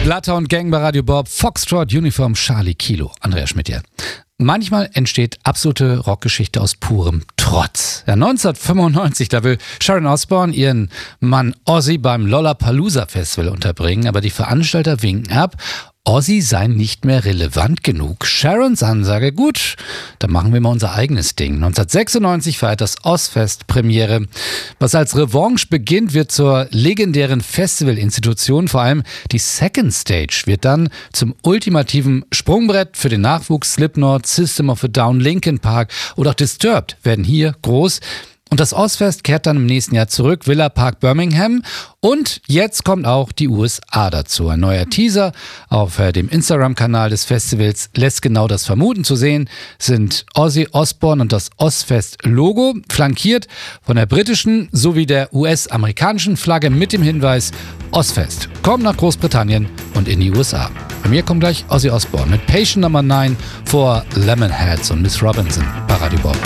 Bloodhound Gang bei Radio Bob, Foxtrot, Uniform, Charlie Kilo, Andreas Schmidt hier. Manchmal entsteht absolute Rockgeschichte aus purem Trotz. Ja, 1995, da will Sharon Osbourne ihren Mann Ozzy beim Lollapalooza Festival unterbringen, aber die Veranstalter winken ab. Ozzy sei nicht mehr relevant genug. Sharons Ansage, gut, dann machen wir mal unser eigenes Ding. 1996 feiert das Ozzfest Premiere. Was als Revanche beginnt, wird zur legendären Festivalinstitution. Vor allem die Second Stage wird dann zum ultimativen Sprungbrett für den Nachwuchs. Slipknot, System of a Down, Linkin Park oder auch Disturbed werden hier groß. Und das Ozzfest kehrt dann im nächsten Jahr zurück, Villa Park Birmingham. Und jetzt kommt auch die USA dazu. Ein neuer Teaser auf dem Instagram-Kanal des Festivals lässt genau das vermuten. Zu sehen sind Ozzy Osbourne und das Ozzfest-Logo, flankiert von der britischen sowie der US-amerikanischen Flagge mit dem Hinweis Ozzfest. Kommt nach Großbritannien und in die USA. Bei mir kommt gleich Ozzy Osbourne mit Patient Number 9 vor Lemonheads und Miss Robinson bei Radio Bob.